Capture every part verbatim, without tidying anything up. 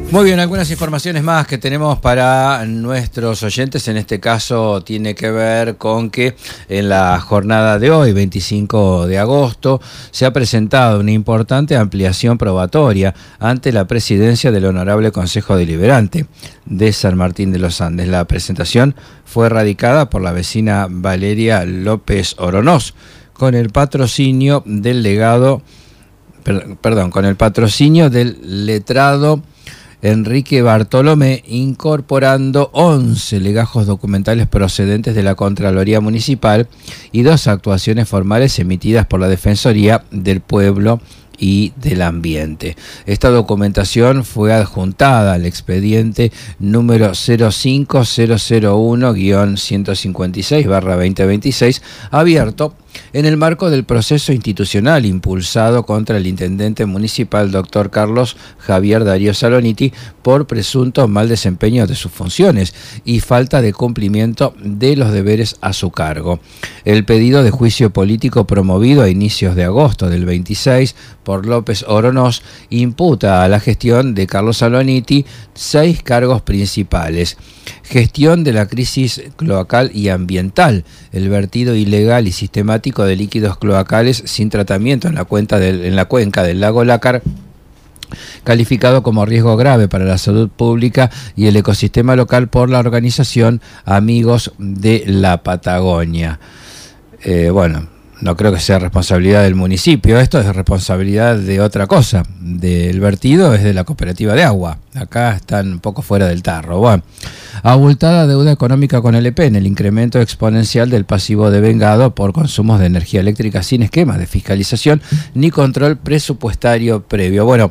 Muy bien, algunas informaciones más que tenemos para nuestros oyentes. En este caso tiene que ver con que en la jornada de hoy, veinticinco de agosto, se ha presentado una importante ampliación probatoria ante la presidencia del Honorable Consejo Deliberante de San Martín de los Andes. La presentación fue radicada por la vecina Valeria López Oronoz, con el patrocinio del legado, perdón, con el patrocinio del letrado Enrique Bartolomé, incorporando once legajos documentales procedentes de la Contraloría Municipal y dos actuaciones formales emitidas por la Defensoría del Pueblo y del Ambiente. Esta documentación fue adjuntada al expediente número cero cinco cero cero uno guión ciento cincuenta y seis barra veinte veintiséis, abierto en el marco del proceso institucional impulsado contra el intendente municipal doctor Carlos Javier Darío Saloniti por presunto mal desempeño de sus funciones y falta de cumplimiento de los deberes a su cargo. El pedido de juicio político promovido a inicios de agosto del veintiséis por López Oronoz imputa a la gestión de Carlos Saloniti seis cargos principales: gestión de la crisis cloacal y ambiental, el vertido ilegal y sistemático de líquidos cloacales sin tratamiento en la, cuenta del, en la cuenca del lago Lácar, calificado como riesgo grave para la salud pública y el ecosistema local por la organización Amigos de la Patagonia. Eh, bueno, no creo que sea responsabilidad del municipio, esto es responsabilidad de otra cosa. Del vertido es de la cooperativa de agua. Acá están un poco fuera del tarro. Bueno, abultada deuda económica con L P en el incremento exponencial del pasivo devengado por consumos de energía eléctrica sin esquema de fiscalización ni control presupuestario previo. Bueno,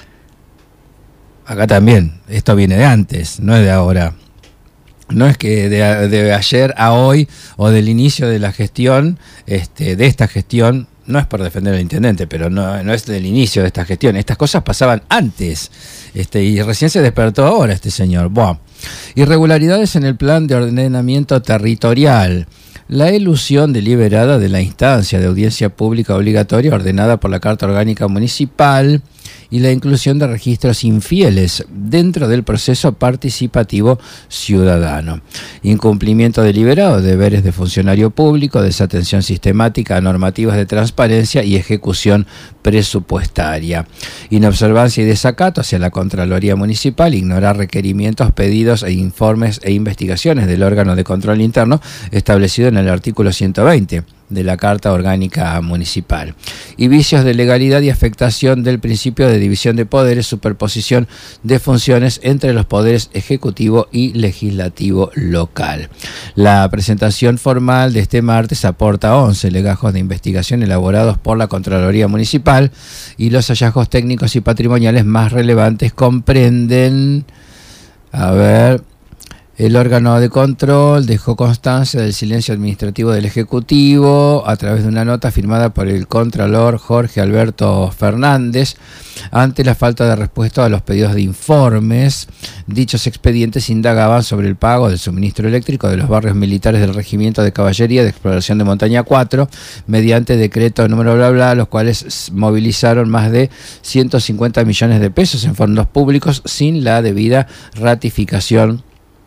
acá también, esto viene de antes, no es de ahora. No es que de, de ayer a hoy o del inicio de la gestión, este, de esta gestión, no es por defender al intendente, pero no, no es del inicio de esta gestión. Estas cosas pasaban antes, este, y recién se despertó ahora este señor. Bueno, irregularidades en el plan de ordenamiento territorial. La elusión deliberada de la instancia de audiencia pública obligatoria ordenada por la Carta Orgánica Municipal y la inclusión de registros infieles dentro del proceso participativo ciudadano. Incumplimiento deliberado de deberes de funcionario público, desatención sistemática a normativas de transparencia y ejecución presupuestaria. Inobservancia y desacato hacia la Contraloría Municipal, ignorar requerimientos, pedidos e informes e investigaciones del órgano de control interno establecido en el artículo ciento veinte de la Carta Orgánica Municipal. Y vicios de legalidad y afectación del principio de división de poderes, superposición de funciones entre los poderes ejecutivo y legislativo local. La presentación formal de este martes aporta once legajos de investigación elaborados por la Contraloría Municipal y los hallazgos técnicos y patrimoniales más relevantes comprenden, a ver... El órgano de control dejó constancia del silencio administrativo del Ejecutivo a través de una nota firmada por el Contralor Jorge Alberto Fernández ante la falta de respuesta a los pedidos de informes. Dichos expedientes indagaban sobre el pago del suministro eléctrico de los barrios militares del Regimiento de Caballería de Exploración de Montaña cuatro mediante decreto número bla bla, los cuales movilizaron más de ciento cincuenta millones de pesos en fondos públicos sin la debida ratificación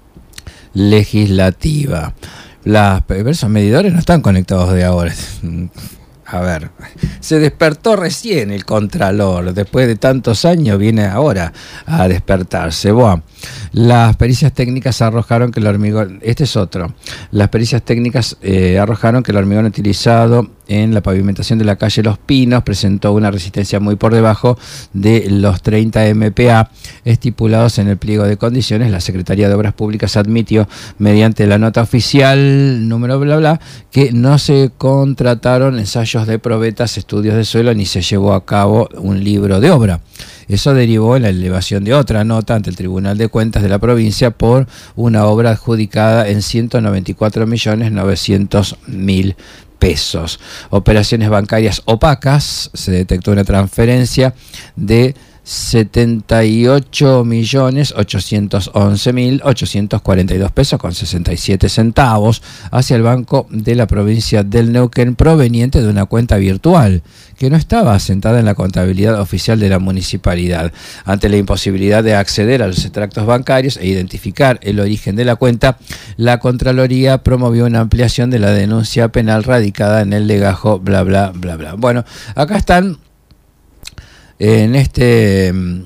legislativa. Las, esos medidores no están conectados de ahora. A ver, se despertó recién el Contralor, después de tantos años viene ahora a despertarse. Bueno, las pericias técnicas arrojaron que el hormigón, este es otro, las pericias técnicas eh, arrojaron que el hormigón utilizado en la pavimentación de la calle Los Pinos presentó una resistencia muy por debajo de los treinta M P A estipulados en el pliego de condiciones. La Secretaría de Obras Públicas admitió mediante la nota oficial número bla bla que no se contrataron ensayos de probetas, estudios de suelo ni se llevó a cabo un libro de obra. Eso derivó en la elevación de otra nota ante el Tribunal de Cuentas de la provincia por una obra adjudicada en ciento noventa y cuatro millones novecientos mil pesos. Operaciones bancarias opacas. Se detectó una transferencia de setenta y ocho millones ochocientos once mil ochocientos cuarenta y dos pesos con sesenta y siete centavos hacia el banco de la provincia del Neuquén, proveniente de una cuenta virtual que no estaba asentada en la contabilidad oficial de la municipalidad. Ante la imposibilidad de acceder a los extractos bancarios e identificar el origen de la cuenta, la Contraloría promovió una ampliación de la denuncia penal radicada en el legajo bla bla bla bla. Bueno, acá están en este um,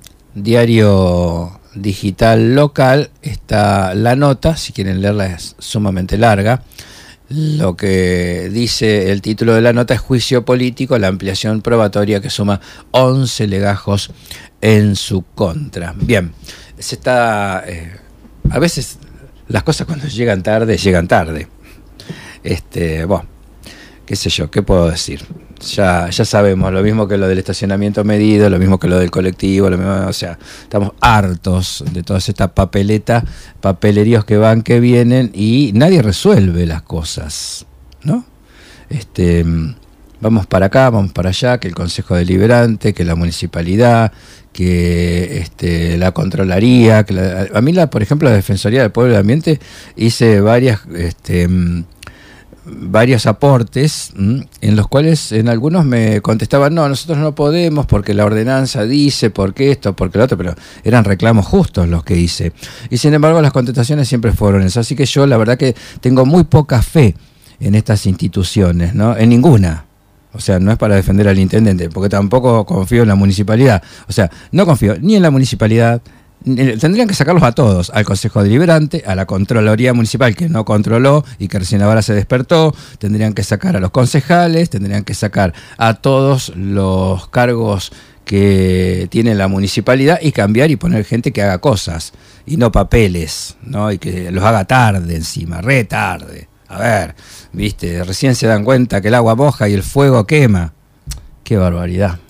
diario digital local, está la nota, si quieren leerla es sumamente larga. Lo que dice el título de la nota es Juicio político, la ampliación probatoria que suma once legajos en su contra. Bien, se está eh, a veces las cosas cuando llegan tarde, llegan tarde. Este, bueno, qué sé yo, ¿qué puedo decir? Ya, ya sabemos, lo mismo que lo del estacionamiento medido, lo mismo que lo del colectivo, lo mismo, o sea, estamos hartos de toda esta papeleta, papeleríos que van, que vienen, y nadie resuelve las cosas, ¿no? Este, vamos para acá, vamos para allá, que el Consejo Deliberante, que la municipalidad, que este, la Contraloría, que la, a mí, la, por ejemplo, la Defensoría del Pueblo y del Ambiente, hice varias... Este, varios aportes mmm, en los cuales en algunos me contestaban, no, nosotros no podemos porque la ordenanza dice, porque esto, porque lo otro, pero eran reclamos justos los que hice. Y sin embargo las contestaciones siempre fueron esas. Así que yo la verdad que tengo muy poca fe en estas instituciones, ¿no? En ninguna. O sea, no es para defender al intendente, porque tampoco confío en la municipalidad. O sea, no confío ni en la municipalidad. Tendrían que sacarlos a todos, al Consejo Deliberante, a la Contraloría Municipal que no controló y que recién ahora se despertó, tendrían que sacar a los concejales, tendrían que sacar a todos los cargos que tiene la municipalidad y cambiar y poner gente que haga cosas y no papeles, ¿no? Y que los haga tarde encima, re tarde. A ver, viste, recién se dan cuenta que el agua moja y el fuego quema. Qué barbaridad.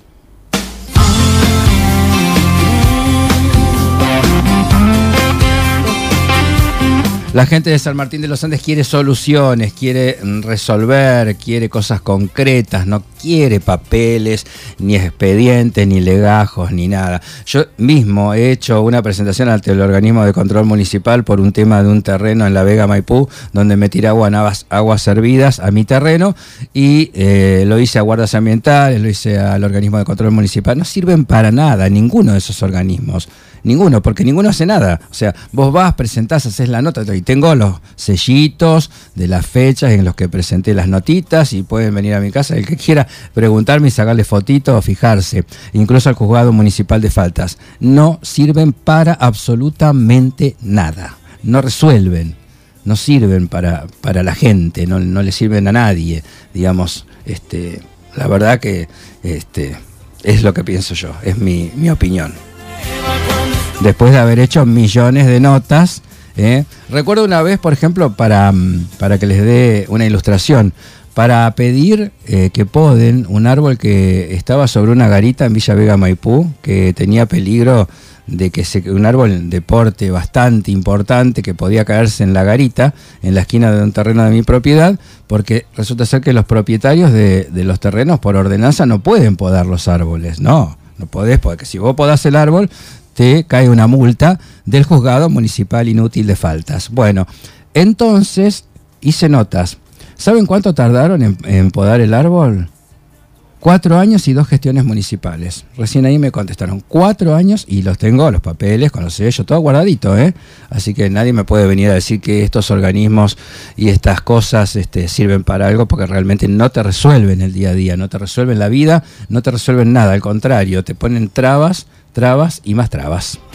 La gente de San Martín de los Andes quiere soluciones, quiere resolver, quiere cosas concretas, no quiere papeles, ni expedientes, ni legajos, ni nada. Yo mismo he hecho una presentación ante el organismo de control municipal por un tema de un terreno en la Vega Maipú, donde me tiré agua, aguas, aguas servidas a mi terreno, y eh, lo hice a guardas ambientales, lo hice al organismo de control municipal. No sirven para nada ninguno de esos organismos. Ninguno, porque ninguno hace nada. O sea, vos vas, presentás, haces la nota, y tengo los sellitos de las fechas en los que presenté las notitas, y pueden venir a mi casa el que quiera preguntarme y sacarle fotitos o fijarse, incluso al juzgado municipal de faltas. No sirven para absolutamente nada, no resuelven, no sirven para, para la gente, no, no le sirven a nadie, digamos. Este, la verdad que este, es lo que pienso yo, es mi, mi opinión. Después de haber hecho millones de notas, ¿eh? Recuerdo una vez, por ejemplo, para, para que les dé una ilustración, para pedir eh, que poden un árbol que estaba sobre una garita en Villa Vega Maipú, que tenía peligro de que se, un árbol de porte bastante importante que podía caerse en la garita, en la esquina de un terreno de mi propiedad, porque resulta ser que los propietarios de, de los terrenos por ordenanza no pueden podar los árboles, no, no podés, porque si vos podás el árbol, te cae una multa del juzgado municipal inútil de faltas. Bueno, entonces hice notas. ¿Saben cuánto tardaron en, en podar el árbol? Cuatro años y dos gestiones municipales. Recién ahí me contestaron. Cuatro años y los tengo, los papeles, con los sellos, todo guardadito, ¿eh? Así que nadie me puede venir a decir que estos organismos y estas cosas este, sirven para algo, porque realmente no te resuelven el día a día, no te resuelven la vida, no te resuelven nada. Al contrario, te ponen trabas, trabas y más trabas.